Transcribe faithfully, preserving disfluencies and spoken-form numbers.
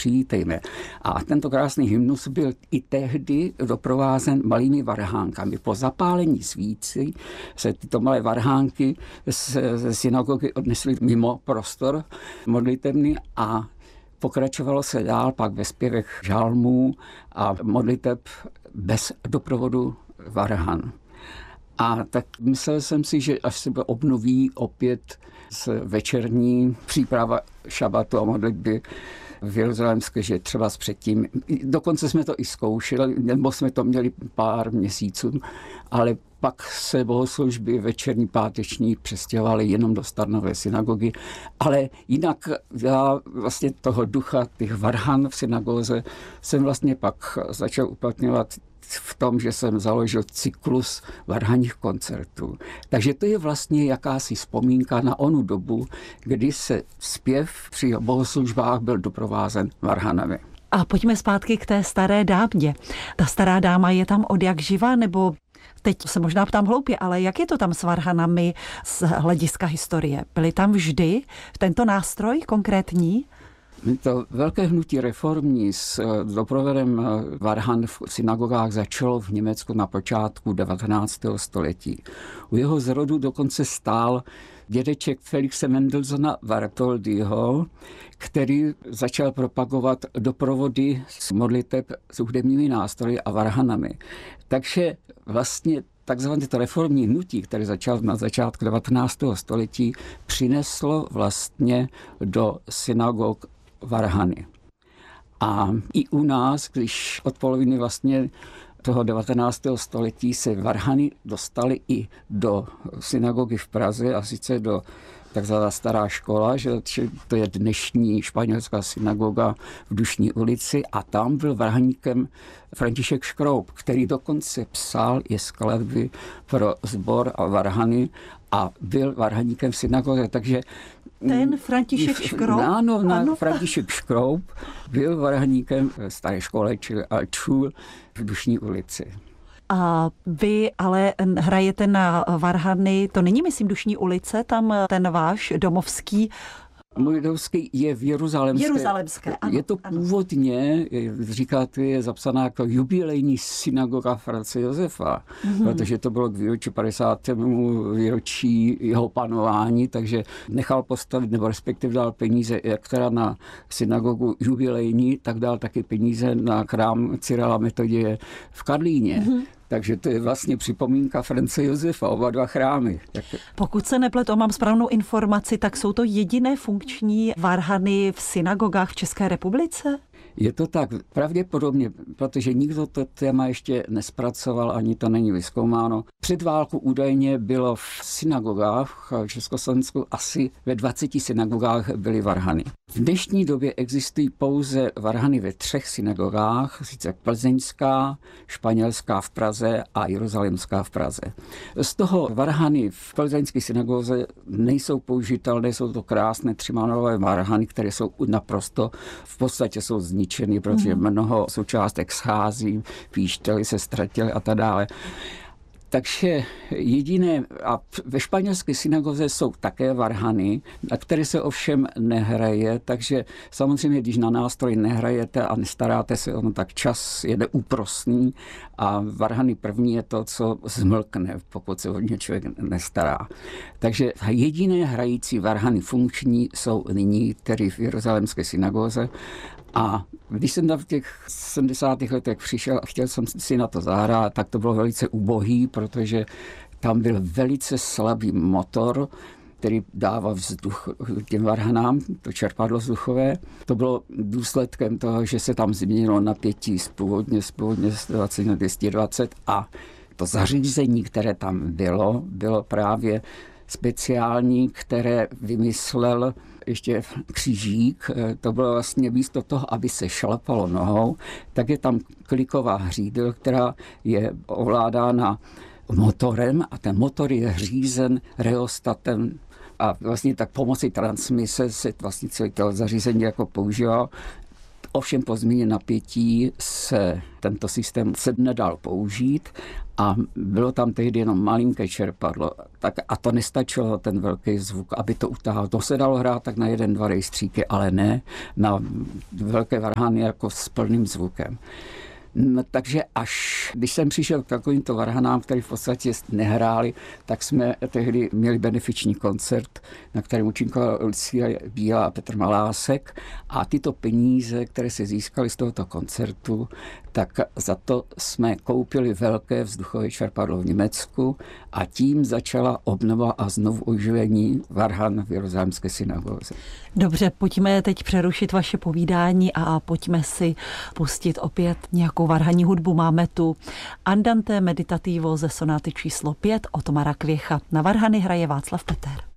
přivítejme. A tento krásný hymnus byl i tehdy doprovázen malými varhánkami. Po zapálení svíci se tyto malé varhánky ze synagogy odnesly mimo prostor modlitevny a pokračovalo se dál pak ve zpěvech žalmů a modliteb bez doprovodu varhan. A tak myslel jsem si, že až se obnoví opět večerní příprava šabatu a modlitby v Jeruzalémské, že třeba s předtím, dokonce jsme to i zkoušeli, nebo jsme to měli pár měsíců, ale pak se bohoslužby večerní páteční přestěhovaly jenom do Starnové synagogy, ale jinak já vlastně toho ducha, těch varhan v synagóze jsem vlastně pak začal uplatňovat v tom, že jsem založil cyklus varhanních koncertů. Takže to je vlastně jakási vzpomínka na onu dobu, kdy se zpěv při bohoslužbách byl doprovázen varhanami. A pojďme zpátky k té staré dámě. Ta stará dáma je tam od jak živa, nebo teď se možná ptám hloupě, ale jak je to tam s varhanami z hlediska historie? Byly tam vždy tento nástroj konkrétní? To velké hnutí reformní s doprovodem varhan v synagogách začalo v Německu na počátku devatenáctého století. U jeho zrodu dokonce stál dědeček Felixe Mendelssohna Bartholdyho, který začal propagovat doprovody s modliteb s hudebními nástroji a varhanami. Takže vlastně takzvané to reformní hnutí, které začalo na začátku devatenáctého století, přineslo vlastně do synagog varhany. A i u nás, když od poloviny vlastně toho devatenáctého století se varhany dostaly i do synagogy v Praze, a sice do takzvaná stará škola, že to je dnešní španělská synagoga v Dušní ulici, a tam byl varhaníkem František Škroub, který dokonce psal i skladby pro sbor a varhany a byl varhaníkem v synagoze, takže ten František Škroub? Ano, ano. František Škroub byl varhaníkem v staré škole, čili Altschul v Dušní ulici. A vy ale hrajete na varhany, to není, myslím, Dušní ulice, tam ten váš domovský. Můj domovský je v Jeruzalémské. Jeruzalémské, ano. Je to původně, říkáte, je zapsaná jako jubilejní synagoga Franze Josefa, mm-hmm. protože to bylo k výročí padesátému výročí jeho panování, takže nechal postavit, nebo respektive dal peníze, jak teda na synagogu jubilejní, tak dal taky peníze na chrám Cyrila Metoděje v Karlíně. Mm-hmm. Takže to je vlastně připomínka Franze Josefa, oba dva chrámy. Pokud se nepletu, mám správnou informaci, tak jsou to jediné funkční varhany v synagogách v České republice? Je to tak, pravděpodobně, protože nikdo to téma ještě nespracoval, ani to není vyzkoumáno. Před válkou údajně bylo v synagogách v Československu asi ve dvaceti synagogách byly varhany. V dnešní době existují pouze varhany ve třech synagogách, sice plzeňská, španělská v Praze a jeruzalémská v Praze. Z toho varhany v plzeňské synagoze nejsou použitelné, jsou to krásné třimanové varhany, které jsou naprosto, v podstatě jsou zničeny, protože mnoho součástek schází, píšťaly se ztratily a tak dále. Takže jediné, a ve španělské synagoze jsou také varhany, na které se ovšem nehraje, takže samozřejmě, když na nástroj nehrajete a nestaráte se, ono tak čas je neúprosný a varhany první je to, co zmlkne, pokud se o ně člověk nestará. Takže jediné hrající varhany funkční jsou nyní tedy v jeruzalémské synagoze. A když jsem tam v těch sedmdesátých letech přišel a chtěl jsem si na to zahrát, tak to bylo velice ubohý, protože tam byl velice slabý motor, který dával vzduch těm varhanám, to čerpadlo vzduchové. To bylo důsledkem toho, že se tam změnilo napětí z původně, z původně z dvacet na dvě stě dvacet a to zařízení, které tam bylo, bylo právě speciální, které vymyslel ještě křížík. To bylo vlastně místo toho, aby se šlapalo nohou, tak je tam kliková hřídel, která je ovládána motorem a ten motor je řízen reostatem a vlastně tak pomocí transmise se vlastně celé to zařízení jako používá. Ovšem po změně napětí se tento systém se nedal použít a bylo tam tehdy jenom malinké čerpadlo. Tak, a to nestačilo, ten velký zvuk, aby to utáhlo. To se dalo hrát tak na jeden, dva rejstříky, ale ne na velké varhany jako s plným zvukem. No, takže až když jsem přišel k takovýmto varhanám, který v podstatě nehráli, tak jsme tehdy měli benefiční koncert, na kterém účinkoval Lucie Bílá a Petr Malásek a tyto peníze, které se získaly z tohoto koncertu, tak za to jsme koupili velké vzduchové čerpadlo v Německu a tím začala obnova a znovu oživení varhan v Jeruzalémské synagoze. Dobře, pojďme teď přerušit vaše povídání a pojďme si pustit opět nějakou varhanní hudbu. Máme tu Andante meditativo ze sonáty číslo pět od Mara Kvěcha. Na varhany hraje Václav Peter.